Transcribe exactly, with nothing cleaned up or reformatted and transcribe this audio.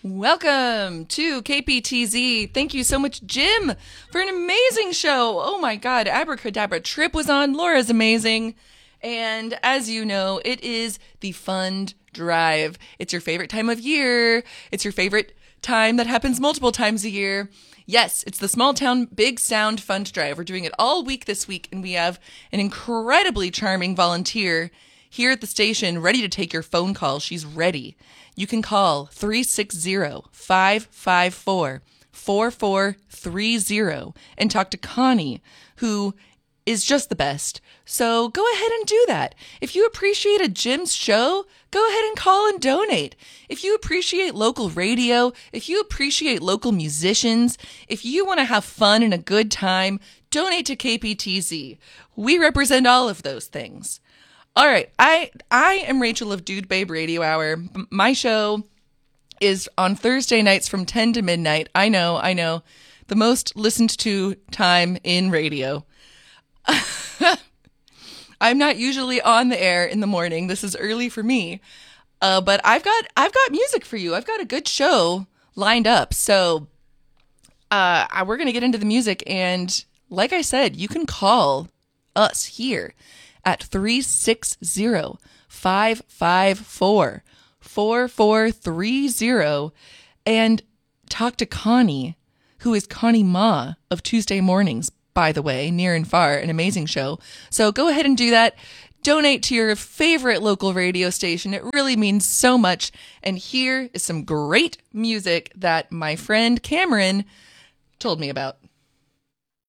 Welcome to K P T Z. Thank you so much, Jim, for an amazing show. Oh my God, Abracadabra Trip was on. Laura's amazing. And as you know, it is the Fund Drive. It's your favorite time of year. It's your favorite time that happens multiple times a year. Yes, it's the Small Town Big Sound Fund Drive. We're doing it all week this week, and we have an incredibly charming volunteer here at the station ready to take your phone call. She's ready. You can call three six zero, five five four, four four three zero and talk to Connie, who is just the best. So go ahead and do that. If you appreciate Jim's show, go ahead and call and donate. If you appreciate local radio, if you appreciate local musicians, if you want to have fun and a good time, donate to K P T Z. We represent all of those things. All right, I I am Rachel of Dude Babe Radio Hour. My show is on Thursday nights from ten to midnight. I know, I know, the most listened to time in radio. I'm not usually on the air in the morning. This is early for me, uh, but I've got I've got music for you. I've got a good show lined up. So uh, we're gonna get into the music, and like I said, you can call us here at three six zero, five five four, four four three zero and talk to Connie, who is Connie Ma of Tuesday Mornings, by the way, Near and Far, an amazing show. So go ahead and do that. Donate to your favorite local radio station. It really means so much. And here is some great music that my friend Cameron told me about.